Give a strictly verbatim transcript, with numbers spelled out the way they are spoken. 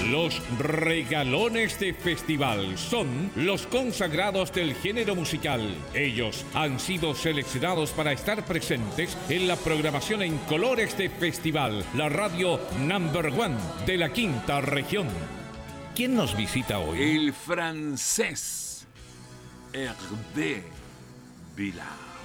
Los regalones de festival son los consagrados del género musical. Ellos han sido seleccionados para estar presentes en la programación en colores de festival, la radio number one de la quinta región. ¿Quién nos visita hoy? El francés Hervé Villard.